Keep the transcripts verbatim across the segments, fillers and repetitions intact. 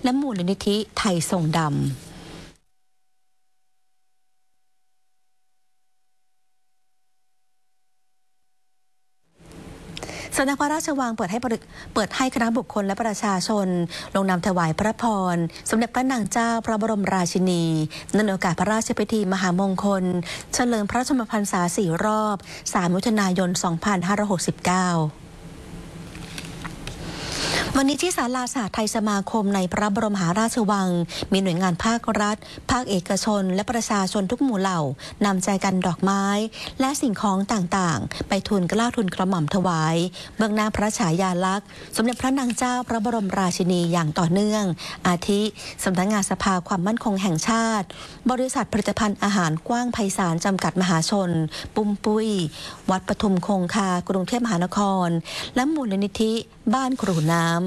และมูลนิธิไทยทรงดำสำนักพระราชวังเปิดให้เปิดให้คณะบุคคลและประชาชนลงนามถวายพระพรสมเด็จพระนางเจ้าพระบรมราชินีในโอกาสพระราชพิธีมหามงคลเฉลิมพระชนมพรรษาสี่รอบสามมิถุนายนสองพันห้าร้อยหกสิบเก้าวันนี้ที่ศาลาสหไทยสมาคมในพระบรมมหาราชวังมีหน่วยงานภาครัฐภาคเอกชนและประชาชนทุกหมู่เหล่านำใจกันดอกไม้และสิ่งของต่างๆไปทูลเกล้าทูลกระหม่อมถวายเบื้องหน้าพระฉายาลักษณ์สมเด็จพระนางเจ้าพระบรมราชินีอย่างต่อเนื่องอาทิสำนักงานสภาความมั่นคงแห่งชาติบริษัทผลิตภัณฑ์อาหารกว้างไพศาลจำกัดมหาชนปุ้มปุ้ยวัดปทุมคงคากรุงเทพมหานครและมูลนิธิบ้านครูน้ำ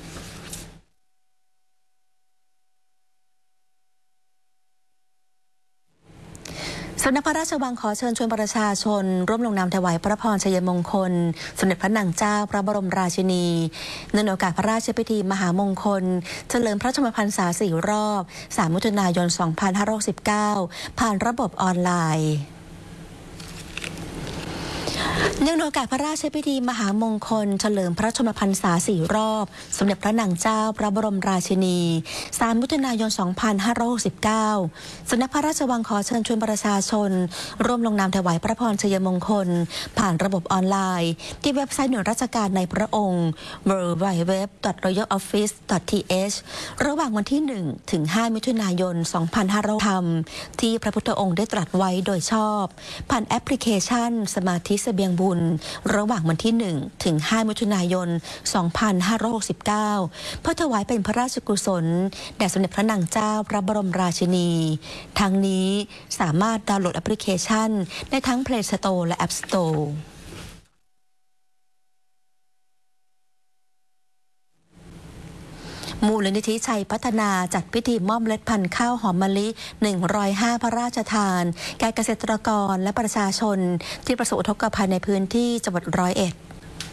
สำนักพระราชวังขอเชิญชวนประชาชนร่วมลงนามถวายพระพรชัยมงคลสมเด็จพระนางเจ้าพระบรมราชินีในโอกาสพระราชพิธีมหามงคลเฉลิมพระชนมพรรษาสี่รอบสามมิถุนายนสองพันห้าร้อยสิบเก้าผ่านระบบออนไลน์เนื่องในโอกาสพระราชพิธีมหามงคลเฉลิมพระชนมพรรษาสี่รอบสมเด็จพระนางเจ้าพระบรมราชินีสามมิถุนายนสองพันห้าร้อยหกสิบเก้าสำนักพระราชวังขอเชิญชวนประชาชนร่วมลงนามถวายพระพรชัยมงคลผ่านระบบออนไลน์ที่เว็บไซต์หน่วยราชการในพระองค์ ดับเบิลยู ดับเบิลยู ดับเบิลยู ดับเบิลยู ดอท รอยัล ออฟฟิศ ดอท ที เอช ระหว่างวันที่หนึ่งถึงห้ามิถุนายนสองพันห้าร้อยธรรมที่พระพุทธองค์ได้ตรัสไว้โดยชอบผ่านแอปพลิเคชันสมาธิเสบียงบุญระหว่างวันที่หนึ่งถึงห้ามิถุนายนสองพันห้าร้อยหกสิบเก้าเพื่อถวายเป็นพระราชกุศลแด่สมเด็จพระนางเจ้าพระบรมราชินีทั้งนี้สามารถดาวน์โหลดแอปพลิเคชันได้ทั้ง Play Store และ App Storeมูลนิธิชัยพัฒนาจัดพิธีมอบเมล็ดพันธุ์ข้าวหอมมะลิหนึ่งร้อยห้าพระราชทานแก่เกษตรกรและประชาชนที่ประสบอุทกภัยในพื้นที่จังหวัดร้อยเอ็ด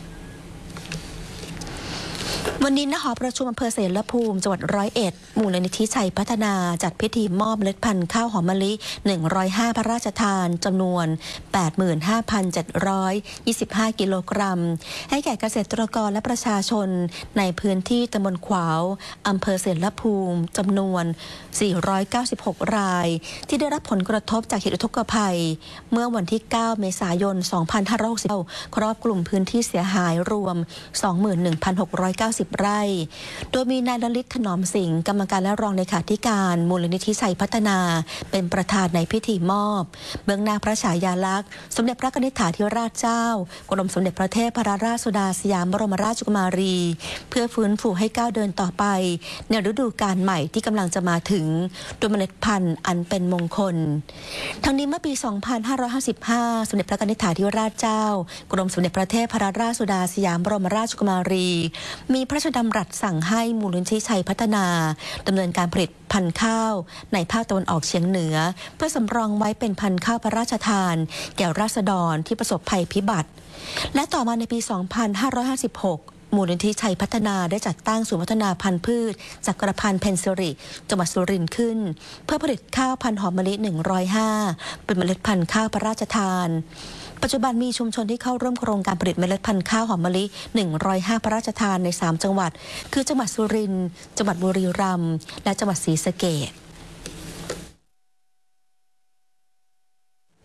วันนี้ณหอประชุมอำเภอเสรภูมิจังหวัดร้อยเอ็ดมูลนิธิชัยพัฒนาจัดพิธีมอบเมล็ดพันธุ์ข้าวหอมมะลิหนึ่งร้อยห้าพระราชทานจำนวน แปดหมื่นห้าพันเจ็ดร้อยยี่สิบห้า กิโลกรัมให้แก่เกษตรกรและประชาชนในพื้นที่ตำบลขวาวอำเภอเสรภูมิจำนวนสี่ร้อยเก้าสิบหกรายที่ได้รับผลกระทบจากเหตุอุทกภัยเมื่อวันที่เก้าเมษายนสองพันห้าร้อยหกสิบครอบคลุมพื้นที่เสียหายรวม สองหมื่นหนึ่งพันหกร้อยเก้าสิบไร่โดยมีนายลลิตถนอมสิงห์กรรมการและรองเลขาธิการมูลนิธิชัยพัฒนาเป็นประธานในพิธีมอบเบื้องหน้าพระฉายาลักษณ์สมเด็จพระนิธิฐาธิราชเจ้ากรมสมเด็จพระเทพรัตนราชสุดาสยามบรมราชกุมารีเพื่อฟื้นฟูให้ก้าวเดินต่อไปในฤดูกาลใหม่ที่กำลังจะมาถึงโดยเมล็ดพันธุ์อันเป็นมงคลทั้งนี้เมื่อปีสองพันห้าร้อยห้าสิบห้าสมเด็จพระนิธิฐาธิราชเจ้ากรมสมเด็จพระเทพรัตนราชสุดาสยามบรมราชกุมารีมีพระราชดำรัสสั่งให้มูลนิธิชัยพัฒนาดำเนินการผลิตพันธุ์ข้าวในภาคตะวันออกเฉียงเหนือเพื่อสำรองไว้เป็นพันธุ์ข้าวพระราชทานแก่ราษฎรที่ประสบภัยพิบัติและต่อมาในปีสองพันห้าร้อยห้าสิบหกมูลนิธิชัยพัฒนาได้จัดตั้งศูนย์พัฒนาพันธุ์พืชจักรพันธ์เพนซิริจังหวัดสุรินทร์ขึ้นเพื่อผลิตข้าวพันธุ์หอมมะลิหนึ่งร้อยห้าเป็นเมล็ดพันธุ์ข้าวพระราชทานปัจจุบันมีชุมชนที่เข้าร่วมโครงการผลิตเมล็ดพันธุ์ข้าวหอมมะลิหนึ่งร้อยห้าพระราชทานในสามจังหวัดคือจังหวัดสุรินทร์จังหวัดบุรีรัมย์และจังหวัดศรีสะเกษ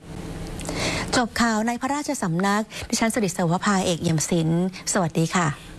จบข่าวในพระราชสำนักดิฉันสริศวภาเอกเอี่ยมศิลป์สวัสดีค่ะ